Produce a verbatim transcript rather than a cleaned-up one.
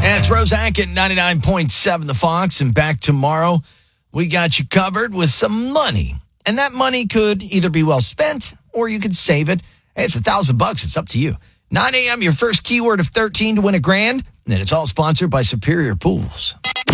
And it's Rosak at ninety-nine point seven The Fox. And back tomorrow, we got you covered with some money. And that money could either be well spent or you could save it. Hey, it's a thousand bucks. It's up to you. nine a.m., your first keyword of thirteen to win a grand. And it's all sponsored by Superior Pools.